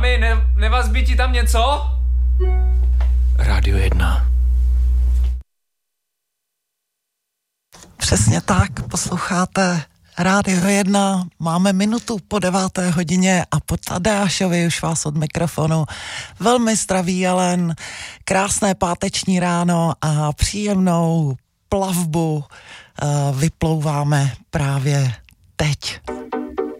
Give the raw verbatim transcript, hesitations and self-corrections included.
Mami, ne, nevazbí ti tam něco? Rádio jedna. Přesně tak, posloucháte Rádio jedna, máme minutu po deváté hodině a po Tadeášovi už vás od mikrofonu velmi zdraví Jelen, krásné páteční ráno a příjemnou plavbu uh, vyplouváme právě teď.